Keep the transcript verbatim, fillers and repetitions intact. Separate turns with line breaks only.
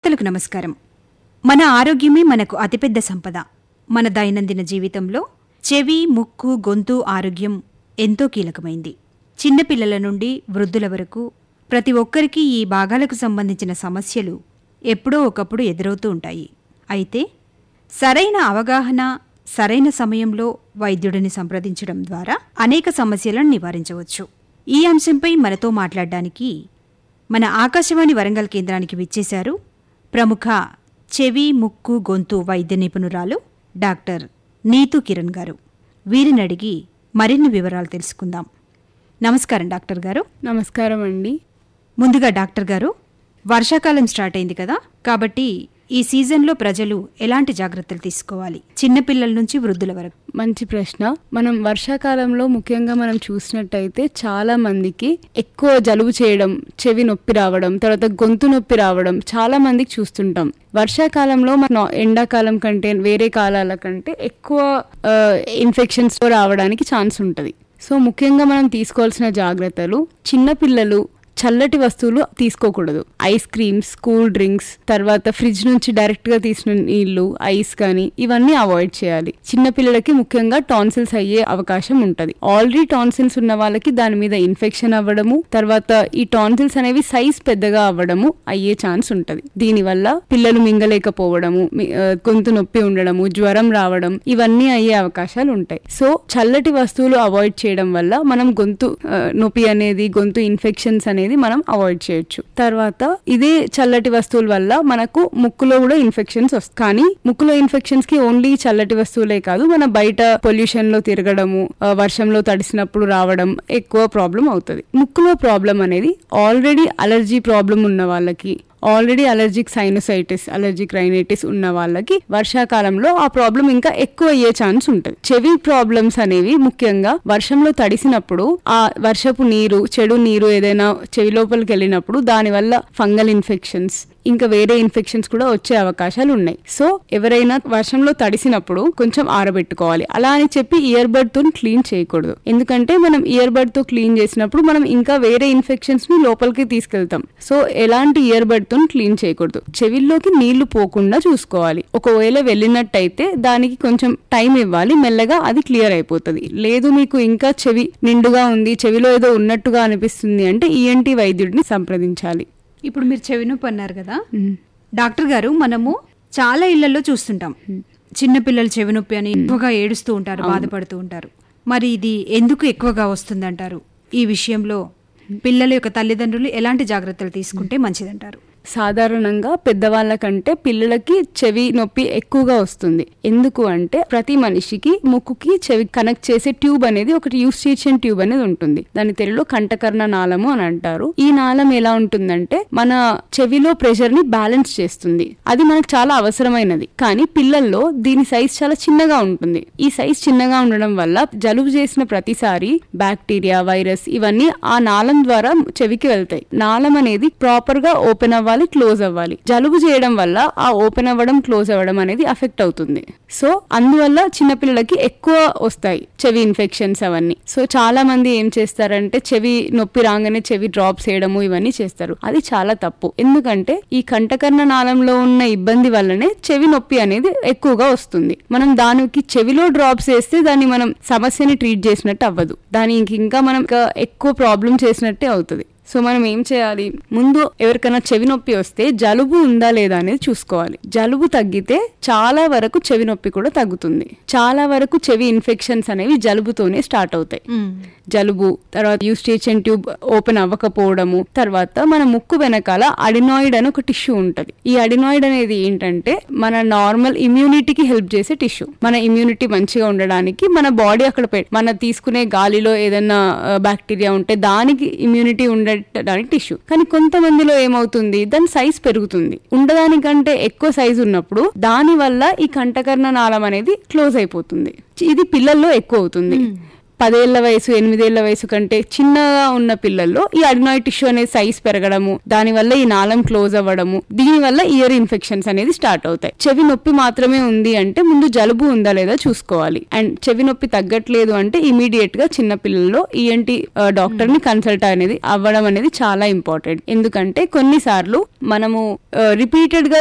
శ్రోతలకు నమస్కారం. మన ఆరోగ్యమే మనకు అతిపెద్ద సంపద. మన దైనందిన జీవితంలో చెవి, ముక్కు, గొంతు ఆరోగ్యం ఎంతో కీలకమైంది. చిన్నపిల్లల నుండి వృద్ధుల వరకు ప్రతి ఒక్కరికి ఈ భాగాలకు సంబంధించిన సమస్యలు ఎప్పుడో ఒకప్పుడు ఎదురవుతూ ఉంటాయి. అయితే సరైన అవగాహన, సరైన సమయంలో వైద్యుడిని సంప్రదించడం ద్వారా అనేక సమస్యలను నివారించవచ్చు. ఈ అంశంపై మనతో మాట్లాడడానికి మన ఆకాశవాణి వరంగల్ కేంద్రానికి విచ్చేశారు ప్రముఖ చెవి, ముక్కు, గొంతు వైద్య నిపుణురాలు డాక్టర్ నీతూ కిరణ్ గారు. వీరిని అడిగి మరిన్ని వివరాలు తెలుసుకుందాం. నమస్కారం డాక్టర్ గారు.
నమస్కారం అండి.
ముందుగా డాక్టర్ గారు, వర్షాకాలం స్టార్ట్ అయింది కదా, కాబట్టి ఈ సీజన్లో ప్రజలు ఎలాంటి జాగ్రత్తలు తీసుకోవాలి, చిన్నపిల్లల నుంచి వృద్ధుల వరకు?
మంచి ప్రశ్న. మనం వర్షాకాలంలో ముఖ్యంగా మనం చూసినట్టయితే చాలా మందికి ఎక్కువ జలుబు చేయడం, చెవి నొప్పి రావడం, తర్వాత గొంతు నొప్పి రావడం చాలా మందికి చూస్తుంటాం. వర్షాకాలంలో మన ఎండాకాలం కంటే వేరే కాలాల కంటే ఎక్కువ ఇన్ఫెక్షన్స్ రావడానికి ఛాన్స్ ఉంటుంది. సో ముఖ్యంగా మనం తీసుకోవాల్సిన జాగ్రత్తలు, చిన్నపిల్లలు చల్లటి వస్తువులు తీసుకోకూడదు. ఐస్ క్రీమ్స్, కూల్ డ్రింక్స్, తర్వాత ఫ్రిడ్జ్ నుంచి డైరెక్ట్ గా తీసిన నీళ్లు, ఐస్ కానీ ఇవన్నీ అవాయిడ్ చేయాలి. చిన్నపిల్లలకి ముఖ్యంగా టాన్సిల్స్ అయ్యే అవకాశం ఉంటది. ఆల్రెడీ టాన్సిల్స్ ఉన్న వాళ్ళకి దాని మీద ఇన్ఫెక్షన్ అవ్వడము, తర్వాత ఈ టాన్సిల్స్ అనేవి సైజ్ పెద్దగా అవ్వడము అయ్యే ఛాన్స్ ఉంటది. దీనివల్ల పిల్లలు మింగలేకపోవడము, గొంతు నొప్పి ఉండడము, జ్వరం రావడం ఇవన్నీ అయ్యే అవకాశాలు ఉంటాయి. సో చల్లటి వస్తువులు అవాయిడ్ చేయడం వల్ల మనం గొంతు నొప్పి అనేది, గొంతు ఇన్ఫెక్షన్స్ అనేది మనం అవాయిడ్ చేయొచ్చు. తర్వాత ఇదే చల్లటి వస్తువుల వల్ల మనకు ముక్కులో కూడా ఇన్ఫెక్షన్స్ వస్తాయి. కానీ ముక్కులో ఇన్ఫెక్షన్స్ కి ఓన్లీ చల్లటి వస్తువులే కాదు, మన బయట పొల్యూషన్ లో తిరగడము, వర్షంలో తడిసినప్పుడు రావడం ఎక్కువ ప్రాబ్లం అవుతుంది. ముక్కులో ప్రాబ్లం అనేది ఆల్రెడీ అలర్జీ ప్రాబ్లం ఉన్న వాళ్ళకి, already allergic sinusitis, allergic rhinitis ఉన్న వాళ్ళకి వర్షాకాలంలో ఆ ప్రాబ్లం ఇంకా ఎక్కువ అయ్యే ఛాన్స్ ఉంటుంది. చెవి ప్రాబ్లమ్స్ అనేవి ముఖ్యంగా వర్షంలో తడిసినప్పుడు ఆ వర్షపు నీరు, చెడు నీరు ఏదైనా చెవి లోపలికి వెళ్ళినప్పుడు దానివల్ల ఫంగల్ ఇన్ఫెక్షన్స్, ఇంకా వేరే ఇన్ఫెక్షన్స్ కూడా వచ్చే అవకాశాలు ఉన్నాయి. సో ఎవరైనా వర్షంలో తడిసినప్పుడు కొంచెం ఆరబెట్టుకోవాలి. అలా అని చెప్పి ఇయర్ బడ్ తో క్లీన్ చేయకూడదు. ఎందుకంటే మనం ఇయర్ బడ్ తో క్లీన్ చేసినప్పుడు మనం ఇంకా వేరే ఇన్ఫెక్షన్స్ ని లోపలికి తీసుకెళ్తాం. సో ఎలాంటి ఇయర్ బడ్ తో క్లీన్ చేయకూడదు. చెవిల్లోకి నీళ్లు పోకుండా చూసుకోవాలి. ఒకవేళ వెళ్ళినట్టయితే దానికి కొంచెం టైం ఇవ్వాలి, మెల్లగా అది క్లియర్ అయిపోతుంది. లేదు మీకు ఇంకా చెవి నిండుగా ఉంది, చెవిలో ఏదో ఉన్నట్టుగా అనిపిస్తుంది అంటే ఈఎన్టీ వైద్యుడిని సంప్రదించాలి.
ఇప్పుడు మీరు చెవి నొప్పి అన్నారు కదా డాక్టర్ గారు, మనము చాలా ఇళ్లలో చూస్తుంటాం చిన్నపిల్లలు చెవి నొప్పి అని ఎక్కువగా ఏడుస్తూ ఉంటారు, బాధపడుతూ ఉంటారు. మరి ఇది ఎందుకు ఎక్కువగా వస్తుందంటారు? ఈ విషయంలో పిల్లల యొక్క తల్లిదండ్రులు ఎలాంటి జాగ్రత్తలు తీసుకుంటే మంచిదంటారు?
సాధారణంగా పెద్దవాళ్ళ కంటే పిల్లలకి చెవి నొప్పి ఎక్కువగా వస్తుంది. ఎందుకు అంటే ప్రతి మనిషికి ముక్కుకి చెవి కనెక్ట్ చేసే ట్యూబ్ అనేది ఒకటి, యూస్టేషన్ ట్యూబ్ అనేది ఉంటుంది. దాని తెలుగులో కంఠకర్ణ నాళము అని అంటారు. ఈ నాళం ఎలా ఉంటుందంటే మన చెవిలో ప్రెషర్ ని బ్యాలెన్స్ చేస్తుంది. అది మనకు చాలా అవసరమైనది. కానీ పిల్లల్లో దీని సైజ్ చాలా చిన్నగా ఉంటుంది. ఈ సైజ్ చిన్నగా ఉండడం వల్ల జలుబు చేసిన ప్రతిసారి బ్యాక్టీరియా, వైరస్ ఇవన్నీ ఆ నాళం ద్వారా చెవికి వెళ్తాయి. నాళం అనేది ప్రాపర్ గా ఓపెన్ అవ్వాలి, క్లోజ్ అవ్వాలి. జలుబు చేయడం వల్ల ఆ ఓపెన్ అవ్వడం, క్లోజ్ అవ్వడం అనేది అఫెక్ట్ అవుతుంది. సో అందువల్ల చిన్నపిల్లలకి ఎక్కువ వస్తాయి చెవి ఇన్ఫెక్షన్స్ అవన్నీ. సో చాలా మంది ఏం చేస్తారంటే చెవి నొప్పి రాగానే చెవి డ్రాప్స్ వేయడము ఇవన్నీ చేస్తారు. అది చాలా తప్పు. ఎందుకంటే ఈ కంఠకర్ణ నాళంలో ఉన్న ఇబ్బంది వల్లనే చెవి నొప్పి అనేది ఎక్కువగా వస్తుంది. మనం దానికి చెవిలో డ్రాప్స్ వేస్తే దాన్ని మనం సమస్యని ట్రీట్ చేసినట్టు అవ్వదు, దానికి ఇంకా మనం ఎక్కువ ప్రాబ్లం చేసినట్టే అవుతుంది. సో మనం ఏం చేయాలి, ముందు ఎవరికైనా చెవి నొప్పి వస్తే జలుబు ఉందా లేదా అనేది చూసుకోవాలి. జలుబు తగ్గితే చాలా వరకు చెవి నొప్పి కూడా తగ్గుతుంది. చాలా వరకు చెవి ఇన్ఫెక్షన్స్ అనేవి జలుబుతోనే స్టార్ట్ అవుతాయి. జలుబు, తర్వాత యూస్టేషన్ ట్యూబ్ ఓపెన్ అవ్వకపోవడము, తర్వాత మన ముక్కు వెనకాల అడినాయిడ్ అని ఒక టిష్యూ ఉంటది. ఈ అడినాయిడ్ అనేది ఏంటంటే మన నార్మల్ ఇమ్యూనిటీకి హెల్ప్ చేసే టిష్యూ. మన ఇమ్యూనిటీ మంచిగా ఉండడానికి మన బాడీ అక్కడ మన తీసుకునే గాలిలో ఏదైనా బ్యాక్టీరియా ఉంటే దానికి ఇమ్యూనిటీ ఉండే టిష్యూ. కానీ కొంతమందిలో ఏమవుతుంది, దాని సైజ్ పెరుగుతుంది. ఉండదానికంటే ఎక్కువ సైజ్ ఉన్నప్పుడు దాని వల్ల ఈ కంఠకర్ణ నాళం అనేది క్లోజ్ అయిపోతుంది. ఇది పిల్లల్లో ఎక్కువ అవుతుంది. పదేళ్ల వయసు, ఎనిమిదేళ్ల వయసు కంటే చిన్నగా ఉన్న పిల్లల్లో ఈ అడినాయిడ్ టిష్యూ అనేది సైజ్ పెరగడము, దానివల్ల ఈ నాళం క్లోజ్ అవ్వడము, దీనివల్ల ఇయర్ ఇన్ఫెక్షన్స్ అనేది స్టార్ట్ అవుతాయి. చెవి నొప్పి మాత్రమే ఉంది అంటే ముందు జలుబు ఉందా లేదా చూసుకోవాలి. అండ్ చెవి నొప్పి తగ్గట్లేదు అంటే ఇమీడియట్ గా చిన్న పిల్లల్లో ఈఎన్టీ డాక్టర్ ని కన్సల్ట్ అనేది అవ్వడం అనేది చాలా ఇంపార్టెంట్. ఎందుకంటే కొన్నిసార్లు మనము రిపీటెడ్ గా